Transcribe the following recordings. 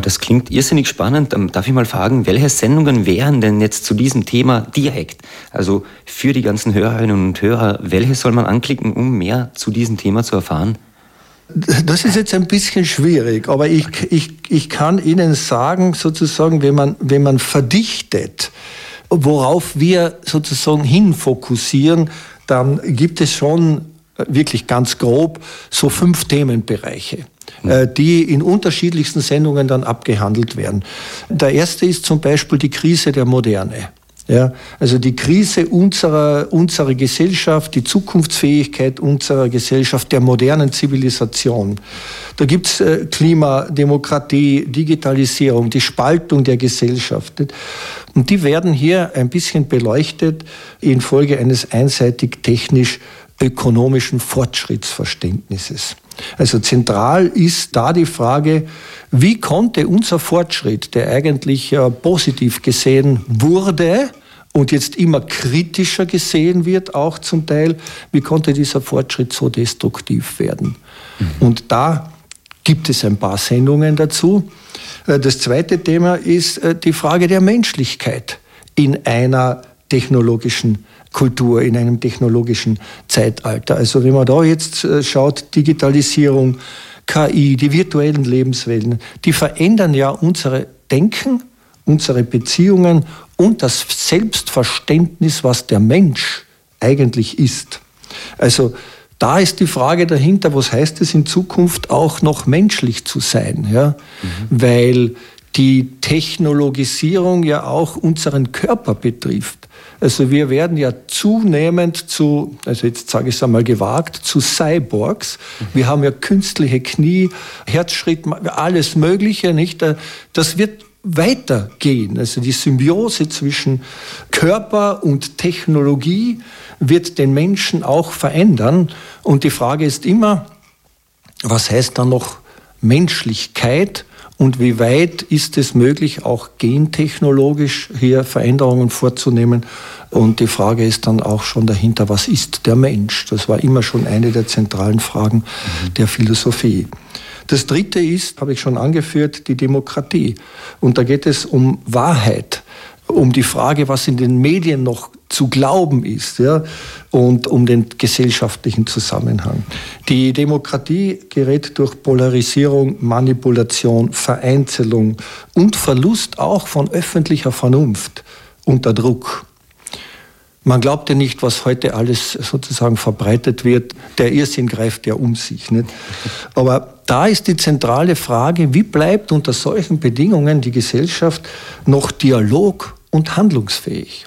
Das klingt irrsinnig spannend. Darf ich mal fragen, welche Sendungen wären denn jetzt zu diesem Thema direkt? Also für die ganzen Hörerinnen und Hörer, welche soll man anklicken, um mehr zu diesem Thema zu erfahren? Das ist jetzt ein bisschen schwierig, aber ich kann Ihnen sagen, sozusagen, wenn man verdichtet, worauf wir sozusagen hinfokussieren, dann gibt es schon wirklich ganz grob so 5 Themenbereiche, die in unterschiedlichsten Sendungen dann abgehandelt werden. Der erste ist zum Beispiel die Krise der Moderne. Ja, also die Krise unserer Gesellschaft, die Zukunftsfähigkeit unserer Gesellschaft, der modernen Zivilisation. Da gibt's Klima, Demokratie, Digitalisierung, die Spaltung der Gesellschaft. Und die werden hier ein bisschen beleuchtet infolge eines einseitig technisch-ökonomischen Fortschrittsverständnisses. Also zentral ist da die Frage, wie konnte unser Fortschritt, der eigentlich positiv gesehen wurde und jetzt immer kritischer gesehen wird, auch zum Teil, wie konnte dieser Fortschritt so destruktiv werden? Und da gibt es ein paar Sendungen dazu. Das zweite Thema ist die Frage der Menschlichkeit in einer technologischen Kultur, in einem technologischen Zeitalter. Also wenn man da jetzt schaut, Digitalisierung, KI, die virtuellen Lebenswelten, die verändern ja unsere Denken, unsere Beziehungen und das Selbstverständnis, was der Mensch eigentlich ist. Also da ist die Frage dahinter, was heißt es in Zukunft auch noch menschlich zu sein? Ja? Weil die Technologisierung ja auch unseren Körper betrifft. Also wir werden ja zunehmend also jetzt sage ich es einmal gewagt, zu Cyborgs. Wir haben ja künstliche Knie, Herzschritt, alles Mögliche, nicht? Das wird weitergehen. Also die Symbiose zwischen Körper und Technologie wird den Menschen auch verändern. Und die Frage ist immer, was heißt dann noch Menschlichkeit? Und wie weit ist es möglich, auch gentechnologisch hier Veränderungen vorzunehmen? Und die Frage ist dann auch schon dahinter, was ist der Mensch? Das war immer schon eine der zentralen Fragen der Philosophie. Das dritte ist, habe ich schon angeführt, die Demokratie. Und da geht es um Wahrheit, um die Frage, was in den Medien noch zu glauben ist, ja, und um den gesellschaftlichen Zusammenhang. Die Demokratie gerät durch Polarisierung, Manipulation, Vereinzelung und Verlust auch von öffentlicher Vernunft unter Druck. Man glaubt ja nicht, was heute alles sozusagen verbreitet wird. Der Irrsinn greift ja um sich, nicht? Aber da ist die zentrale Frage, wie bleibt unter solchen Bedingungen die Gesellschaft noch dialog- und handlungsfähig?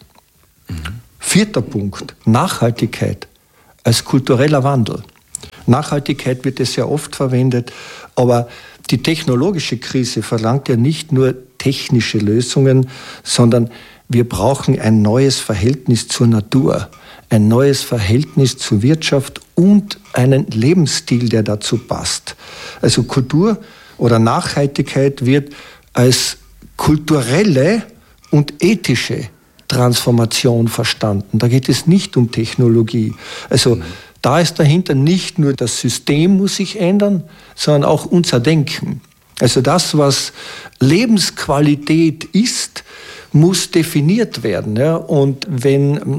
Vierter Punkt, Nachhaltigkeit als kultureller Wandel. Nachhaltigkeit wird ja sehr oft verwendet, aber die technologische Krise verlangt ja nicht nur technische Lösungen, sondern wir brauchen ein neues Verhältnis zur Natur, ein neues Verhältnis zur Wirtschaft und einen Lebensstil, der dazu passt. Also Kultur oder Nachhaltigkeit wird als kulturelle und ethische Transformation verstanden. Da geht es nicht um Technologie. Also da ist dahinter nicht nur das System muss sich ändern, sondern auch unser Denken. Also das, was Lebensqualität ist, muss definiert werden. Ja? Und wenn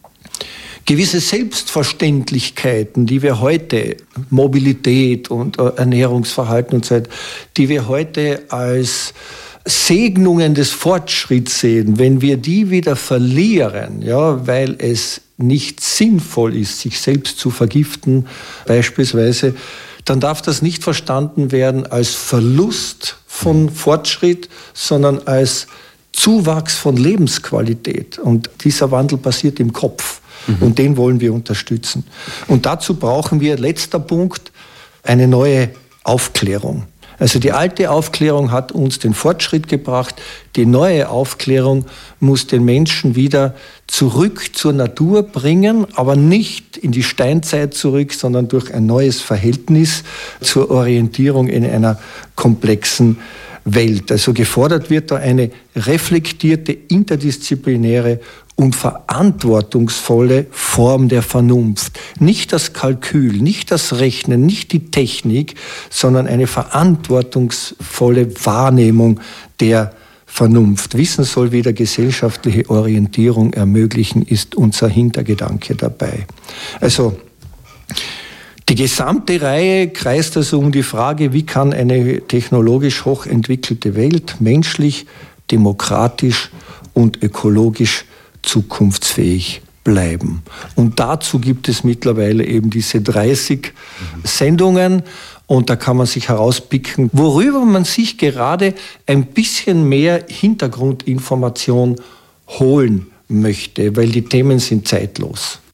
gewisse Selbstverständlichkeiten, die wir heute, Mobilität und Ernährungsverhalten und so weiter, die wir heute als Segnungen des Fortschritts sehen, wenn wir die wieder verlieren, ja, weil es nicht sinnvoll ist, sich selbst zu vergiften, beispielsweise, dann darf das nicht verstanden werden als Verlust von Fortschritt, sondern als Zuwachs von Lebensqualität. Und dieser Wandel passiert im Kopf. Und den wollen wir unterstützen. Und dazu brauchen wir, letzter Punkt, eine neue Aufklärung. Also die alte Aufklärung hat uns den Fortschritt gebracht. Die neue Aufklärung muss den Menschen wieder zurück zur Natur bringen, aber nicht in die Steinzeit zurück, sondern durch ein neues Verhältnis zur Orientierung in einer komplexen Welt. Also gefordert wird da eine reflektierte, interdisziplinäre und verantwortungsvolle Form der Vernunft. Nicht das Kalkül, nicht das Rechnen, nicht die Technik, sondern eine verantwortungsvolle Wahrnehmung der Vernunft. Wissen soll wieder gesellschaftliche Orientierung ermöglichen, ist unser Hintergedanke dabei. Also die gesamte Reihe kreist also um die Frage, wie kann eine technologisch hochentwickelte Welt menschlich, demokratisch und ökologisch zukunftsfähig bleiben. Und dazu gibt es mittlerweile eben diese 30 Sendungen. Und da kann man sich herauspicken, worüber man sich gerade ein bisschen mehr Hintergrundinformation holen möchte, weil die Themen sind zeitlos.